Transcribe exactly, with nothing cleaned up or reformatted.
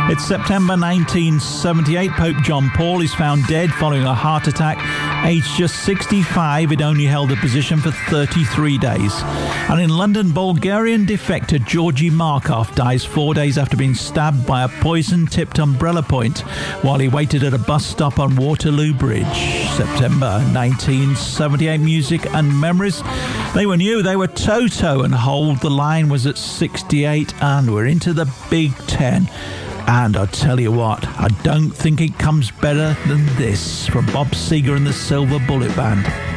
It's September nineteen seventy-eight. Pope John Paul is found dead following a heart attack. Aged just sixty-five, he'd only held a position for thirty-three days. And in London, Bulgarian defector Georgy Markov dies four days after being stabbed by a poison-tipped umbrella point while he waited at a bus stop on Waterloo Bridge. September nineteen seventy-eight. Music and memories. They were new. They were Toto, and Hold the Line was at sixty-eight. And we're into the Big Ten. And I'll tell you what, I don't think it comes better than this from Bob Seger and the Silver Bullet Band.